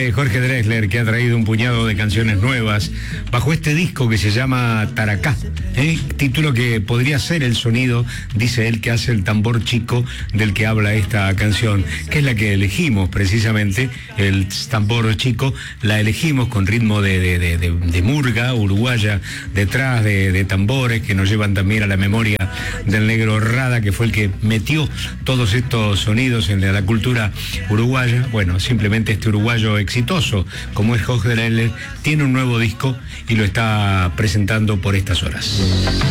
de Jorge Drexler, que ha traído un puñado de canciones nuevas bajo este disco que se llama Taracá, título que podría ser el sonido, dice él, que hace el tambor chico del que habla esta canción, que es la que elegimos precisamente. El tambor chico la elegimos con ritmo de murga uruguaya, detrás de tambores que nos llevan también a la memoria del Negro Rada, que fue el que metió todos estos sonidos en la cultura uruguaya. Bueno, simplemente este uruguayo exitoso como es Jorge Drexler tiene un nuevo disco y lo está presentando por estas horas.